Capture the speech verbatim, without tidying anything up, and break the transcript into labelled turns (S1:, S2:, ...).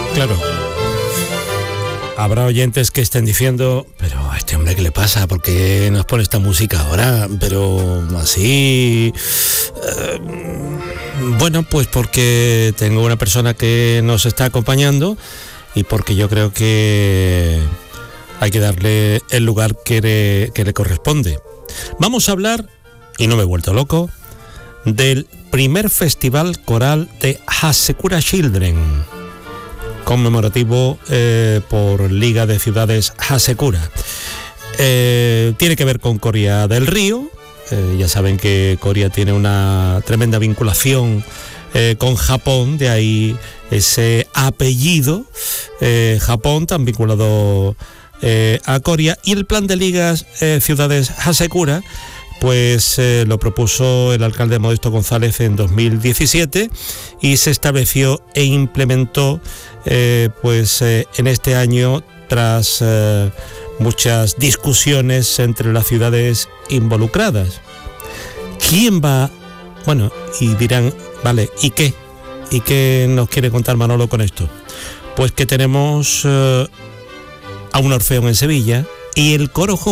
S1: Claro. Habrá oyentes que estén diciendo, pero a este hombre ¿qué le pasa? ¿Por qué nos pone esta música ahora? Pero así... Eh, bueno, pues porque tengo una persona que nos está acompañando y porque yo creo que hay que darle el lugar que le, que le corresponde. Vamos a hablar, y no me he vuelto loco, del primer festival coral de Hasekura Children, conmemorativo eh, por Liga de Ciudades Hasekura. Eh, tiene que ver con Corea del Río. Eh, ya saben que Corea tiene una tremenda vinculación eh, con Japón, de ahí ese apellido, eh, Japón, tan vinculado eh, a Corea. Y el plan de Ligas eh, Ciudades Hasekura, pues eh, lo propuso el alcalde Modesto González en dos mil diecisiete y se estableció e implementó eh, pues eh, en este año, tras eh, muchas discusiones entre las ciudades involucradas. ¿Quién va? Bueno, y dirán, vale, ¿y qué? ¿Y qué nos quiere contar Manolo con esto? Pues que tenemos eh, a un Orfeón en Sevilla y el coro